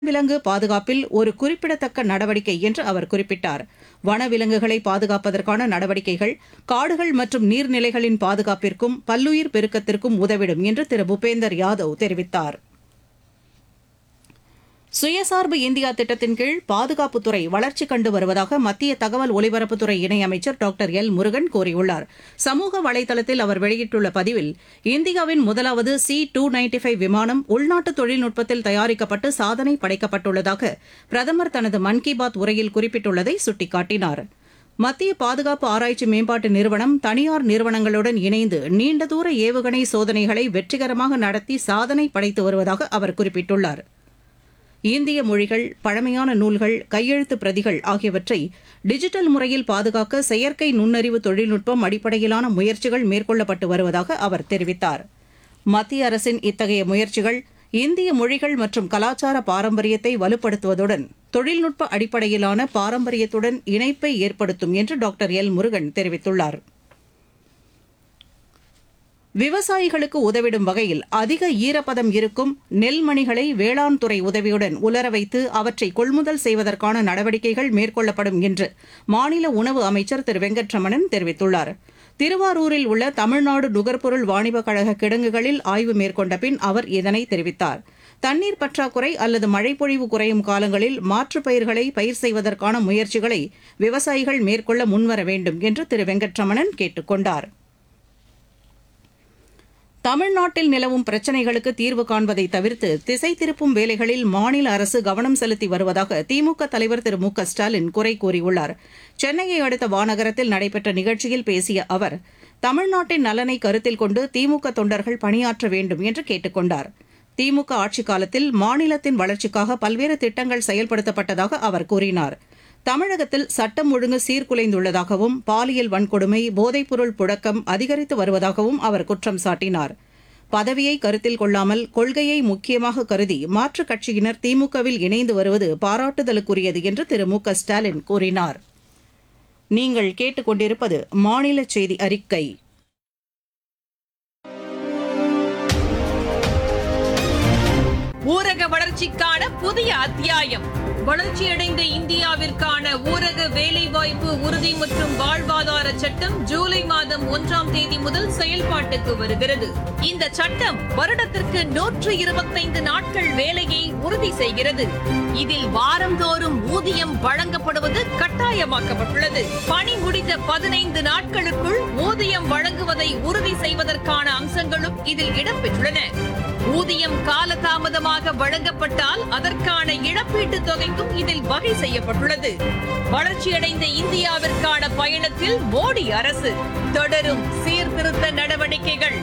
விலங்கு பாதுகாப்பில் ஒரு குறிப்பிடத்தக்க நடவடிக்கை என்று அவர் குறிப்பிட்டார். வனவிலங்குகளை பாதுகாப்பதற்கான நடவடிக்கைகள் காடுகள் மற்றும் நீர்நிலைகளின் பாதுகாப்பிற்கும் பல்லுயிர் பெருக்கத்திற்கும் உதவிடும் என்று திரு பூபேந்தர் யாதவ் தெரிவித்தார். சுயசார்பு இந்தியா திட்டத்தின் கீழ் பாதுகாப்புத்துறை வளர்ச்சி கண்டு வருவதாக மத்திய தகவல் ஒலிபரப்புத்துறை இணையமைச்சர் டாக்டர் எல் முருகன் கூறியுள்ளார். சமூக வலைதளத்தில் அவர் வெளியிட்டுள்ள பதிவில், இந்தியாவின் முதலாவது C-295 விமானம் உள்நாட்டு தொழில்நுட்பத்தில் தயாரிக்கப்பட்டு சாதனை படைக்கப்பட்டுள்ளதாக பிரதமர் தனது மன் கி பாத் உரையில் குறிப்பிட்டுள்ளதை சுட்டிக்காட்டினார். மத்திய பாதுகாப்பு ஆராய்ச்சி மேம்பாட்டு நிறுவனம் தனியார் நிறுவனங்களுடன் இணைந்து நீண்ட தூர ஏவுகணை சோதனைகளை வெற்றிகரமாக நடத்தி சாதனை படைத்து வருவதாக அவர் குறிப்பிட்டுள்ளார். இந்திய மொழிகள், பழமையான நூல்கள், கையெழுத்து பிரதிகள் ஆகியவற்றை டிஜிட்டல் முறையில் பாதுகாக்க செயற்கை நுண்ணறிவு தொழில்நுட்பம் அடிப்படையிலான முயற்சிகள் மேற்கொள்ளப்பட்டு வருவதாக அவர் தெரிவித்தார். மத்திய அரசின் இத்தகைய முயற்சிகள் இந்திய மொழிகள் மற்றும் கலாச்சார பாரம்பரியத்தை வலுப்படுத்துவதுடன் தொழில்நுட்ப அடிப்படையிலான பாரம்பரியத்துடன் இணைப்பை ஏற்படுத்தும் என்று டாக்டர் எல் முருகன் தெரிவித்துள்ளார். விவசாயிகளுக்கு உதவிடும் வகையில் அதிக ஈரப்பதம் இருக்கும் நெல்மணிகளை வேளாண் துறை உதவியுடன் உலர வைத்து அவற்றை கொள்முதல் செய்வதற்கான நடவடிக்கைகள் மேற்கொள்ளப்படும் என்று மாநில உணவு அமைச்சர் திரு வெங்கட்ரமணன் தெரிவித்துள்ளார். திருவாரூரில் உள்ள தமிழ்நாடு நுகர்பொருள் வாணிபக் கழக கிடங்குகளில் ஆய்வு மேற்கொண்ட பின் அவர் இதனை தெரிவித்தார். தண்ணீர் பற்றாக்குறை அல்லது மழைப்பொழிவு குறையும் காலங்களில் மாற்றுப் பயிர்களை பயிர் செய்வதற்கான முயற்சிகளை விவசாயிகள் மேற்கொள்ள முன்வர வேண்டும் என்று திரு வெங்கட்ரமணன் கேட்டுக் கொண்டார். தமிழ்நாட்டில் நிலவும் பிரச்சினைகளுக்கு தீர்வு காண்பதை தவிர்த்து திசை திருப்பும் வேலைகளில் மாநில அரசு கவனம் செலுத்தி வருவதாக திமுக தலைவர் திரு மு க ஸ்டாலின் குறை கூறியுள்ளார். சென்னையை அடுத்த வானகரத்தில் நடைபெற்ற நிகழ்ச்சியில் பேசிய அவர், தமிழ்நாட்டின் நலனை கருத்தில் கொண்டு திமுக தொண்டர்கள் பணியாற்ற வேண்டும் என்று கேட்டுக் கொண்டார். திமுக ஆட்சிக் காலத்தில் மாநிலத்தின் வளர்ச்சிக்காக பல்வேறு திட்டங்கள் செயல்படுத்தப்பட்டதாக அவர் கூறினார். தமிழகத்தில் சட்டம் ஒழுங்கு சீர்குலைந்துள்ளதாகவும் பாலியல் வன்கொடுமை, போதைப்பொருள் புழக்கம் அதிகரித்து வருவதாகவும் அவர் குற்றம் சாட்டினார். பதவியை கருத்தில் கொள்ளாமல் கொள்கையை முக்கியமாக கருதி மாற்றுக் கட்சியினர் திமுகவில் இணைந்து வருவது பாராட்டுதலுக்குரியது என்று திரு மு க ஸ்டாலின் கூறினார். நீங்கள் கேட்டுக் கொண்டிருப்பது மாநில செய்தி அறிக்கை. ஊரக வளர்ச்சிக்கான புதிய அத்தியாயம். வளர்ச்சியடைந்த இந்தியாவிற்கான ஊரக வேலைவாய்ப்பு உறுதி மற்றும் வாழ்வாதார சட்டம் ஜூலை மாதம் 1ஆம் தேதி முதல் செயல்பாட்டுக்கு வருகிறது. இந்த சட்டம் வருடத்திற்கு 125 நாட்கள் வேலையை உறுதி செய்கிறது. இதில் வாரந்தோறும் ஊதியம் வழங்கப்படுவது கட்டாயமாக்கப்பட்டுள்ளது. பணி முடிந்த 15 நாட்களுக்குள் ஊதியம் வழங்குவதை உறுதி செய்வதற்கான அம்சங்களும் இதில் இடம்பெற்றுள்ளன. ஊதியம் காலதாமதமாக வழங்கப்பட்டால் அதற்கான இழப்பீட்டுத் தொகைக்கும் இதில் வகை செய்யப்பட்டுள்ளது. வளர்ச்சியடைந்த இந்தியாவிற்கான பயணத்தில் மோடி அரசு தொடரும் சீர்திருத்த நடவடிக்கைகள்.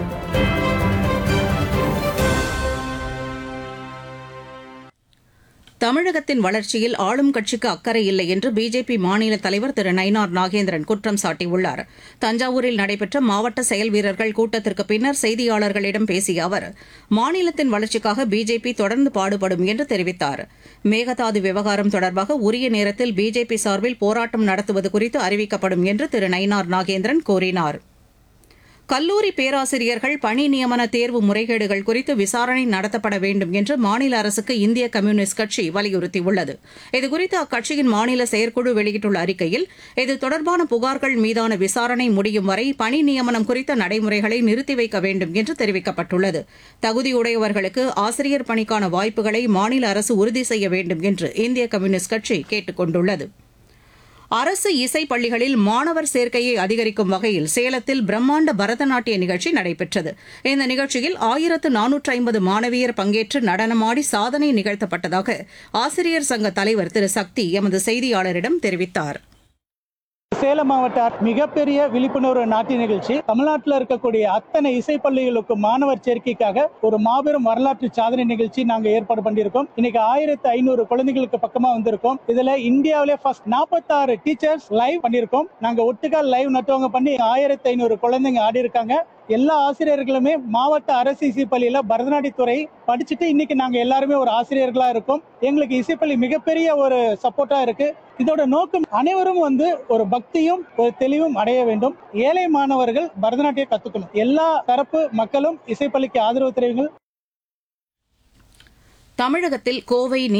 தமிழகத்தின் வளர்ச்சியில் ஆளும் கட்சிக்கு அக்கறை இல்லை என்று பிஜேபி மாநில தலைவர் திரு நயினார் நாகேந்திரன் குற்றம் சாட்டியுள்ளார். தஞ்சாவூரில் நடைபெற்ற மாவட்ட செயல் வீரர்கள் கூட்டத்திற்கு பின்னர் செய்தியாளர்களிடம் பேசிய அவர், மாநிலத்தின் வளர்ச்சிக்காக பிஜேபி தொடர்ந்து பாடுபடும் என்று தெரிவித்தார். மேகதாது விவகாரம் தொடர்பாக உரிய நேரத்தில் பிஜேபி சார்பில் போராட்டம் நடத்துவது குறித்து அறிவிக்கப்படும் என்று திரு நயினார் நாகேந்திரன் கூறினார். கல்லூரி பேராசிரியர்கள் பணி நியமன தேர்வு முறைகேடுகள் குறித்து விசாரணை நடத்தப்பட வேண்டும் என்று மாநில அரசுக்கு இந்திய கம்யூனிஸ்ட் கட்சி வலியுறுத்தியுள்ளது. இதுகுறித்து அக்கட்சியின் மாநில செயற்குழு வெளியிட்டுள்ள அறிக்கையில், இது தொடர்பான புகார்கள் மீதான விசாரணை முடியும் வரை பணி நியமனம் குறித்த நடைமுறைகளை நிறுத்தி வைக்க வேண்டும் என்று தெரிவிக்கப்பட்டுள்ளது. தகுதியுடையவர்களுக்கு ஆசிரியர் பணிக்கான வாய்ப்புகளை மாநில அரசு உறுதி செய்ய வேண்டும் என்று இந்திய கம்யூனிஸ்ட் கட்சி கேட்டுக் கொண்டுள்ளது. அரசு இசைப் பள்ளிகளில் மாணவர் சேர்க்கையை அதிகரிக்கும் வகையில் சேலத்தில் பிரம்மாண்ட பரதநாட்டிய நிகழ்ச்சி நடைபெற்றது. இந்த நிகழ்ச்சியில் 1450 மாணவியர் பங்கேற்று நடனமாடி சாதனை நிகழ்த்தப்பட்டதாக ஆசிரியர் சங்க தலைவர் திரு சக்தி எமது செய்தியாளரிடம் தெரிவித்தார். சேலம் மாவட்ட மிகப்பெரிய விழிப்புணர்வு நாட்டிய நிகழ்ச்சி தமிழ்நாட்டில் இருக்கக்கூடிய அத்தனை இசை பள்ளிகளுக்கு மாணவர் சேர்க்கைக்காக ஒரு மாபெரும் வரலாற்று சாதனை நிகழ்ச்சி நாங்க ஏற்பாடு பண்ணியிருக்கோம். இன்னைக்கு 1500 குழந்தைகளுக்கு பக்கமா வந்திருக்கோம். இதுல இந்தியாவிலே ஃபர்ஸ்ட் 46 டீச்சர்ஸ் லைவ் பண்ணியிருக்கோம். நாங்க ஒட்டுக்கா லைவ் நட்டுவங்க பண்ணி 1500 குழந்தைங்க ஆடி இருக்காங்க. எல்லா ஆசிரியர்களுமே மாவட்ட அரசு இசைப்பள்ளியில பரதநாட்டியத்துறை படிச்சுட்டு இன்னைக்கு நாங்க எல்லாருமே ஒரு ஆசிரியர்களா இருக்கோம். எங்களுக்கு இசைப்பள்ளி மிகப்பெரிய ஒரு சப்போர்ட்டா இருக்கு. இதோட நோக்கம் அனைவரும் ஒரு பக்தியும் ஒரு தெளிவும் அடைய வேண்டும். ஏழை மாணவர்கள் பரதநாட்டியம் கத்துக்கணும். எல்லா தரப்பு மக்களும் இசைப்பள்ளிக்கு ஆதரவு தெரிவிங்கள். தமிழகத்தில் கோவை